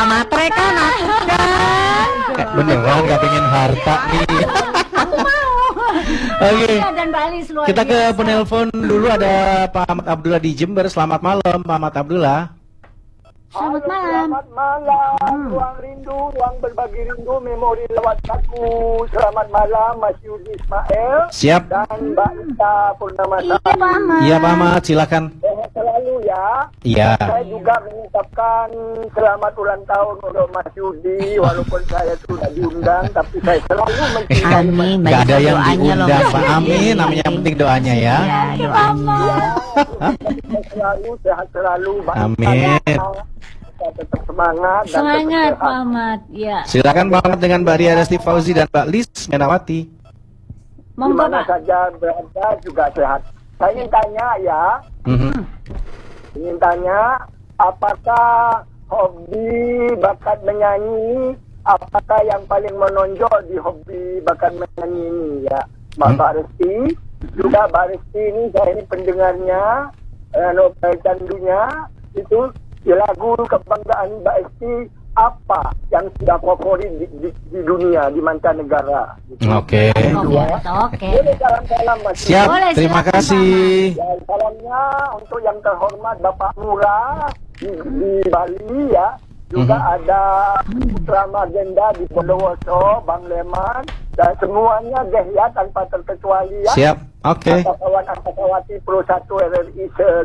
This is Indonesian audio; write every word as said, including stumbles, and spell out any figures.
matre kan aku kan. Beneran gak pengen harta nih. Aku mau. Oke. Dan Bali luar Kita ke biasa. penelpon dulu, ada Pak Ahmad Abdullah di Jember. Selamat malam Pak Ahmad Abdullah. Selamat Halo, malam. Selamat malam, Hmm. ruang rindu, ruang berbagi rindu, memori lewat aku. Selamat malam, Mas Yudi Ismail Siap. dan Mbak Ita Purnamasari. Iya Pak Ahmad. Iya Pak Ahmad, silakan. Sehat selalu ya. Iya. Saya juga mengucapkan selamat ulang tahun untuk Mas Yudi, walaupun saya sudah diundang, tapi saya selalu mencintai Amin. Gak ada yang Doanya loh, diundang Mas Pak. Yudi. Amin. Namanya penting doanya ya. Ya, doanya. Sehat selalu, sehat selalu. Mbak Ita, Amin. kita tetap semangat. dan Semangat tetap Pak sehat. Ahmad. Ya. Silakan Pak Ahmad dengan Mbak Ria Resti Fauzi dan Mbak Lis Menawati. Di Monggo mana Pak. saja berada juga sehat. Saya ingin tanya ya, Mhm. ingin tanya apakah hobi bakat menyanyi, apakah yang paling menonjol di hobi bakat menyanyi ini ya, Mbak Resti. Juga Mbak Resti ini, saya ini pendengarnya, eh, Nobel Candunya, itu di lagu kebanggaan Mbak Resti apa yang sudah favorit di, di, di dunia, di mancanegara. Gitu. Oke. Oke. Oke. Boleh salam-salam Mas. Siap. Boleh, Terima silakan, kasih. Dan salamnya untuk yang terhormat Bapak Murah di, di Bali ya. Juga Mhm. ada Putra Magenda di Bondowoso, Bang Leman, dan semuanya deh ya tanpa terkecuali ya. Siap. Oke. Kawan-kawan Angkatawati Pro satu R R I se